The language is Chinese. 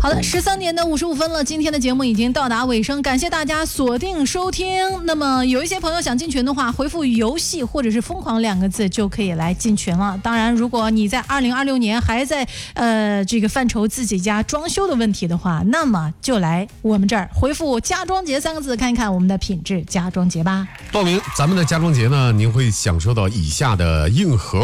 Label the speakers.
Speaker 1: 好的，13点的55分了，今天的节目已经到达尾声，感谢大家锁定收听。那么有一些朋友想进群的话，回复游戏或者是疯狂2个字就可以来进群了。当然，如果你在2026年还在这个范畴自己家装修的问题的话，那么就来我们这儿回复家装节3个字，看一看我们的品质家装节吧。
Speaker 2: 报名咱们的家装节呢，您会享受到以下的硬核